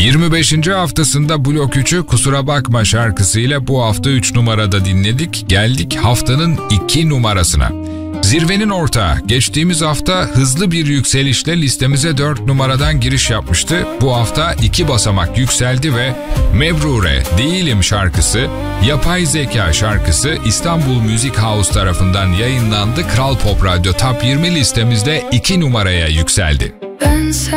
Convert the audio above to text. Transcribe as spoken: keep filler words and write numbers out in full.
yirmi beşinci haftasında Blok üçü Kusura Bakma şarkısıyla bu hafta üç numarada dinledik. Geldik haftanın iki numarasına. Zirvenin ortağı geçtiğimiz hafta hızlı bir yükselişle listemize dört numaradan giriş yapmıştı. Bu hafta iki basamak yükseldi ve Mebrure Değilim şarkısı, Yapay Zeka şarkısı İstanbul Music House tarafından yayınlandı. Kral Pop Radyo Top yirmi listemizde iki numaraya yükseldi. Ben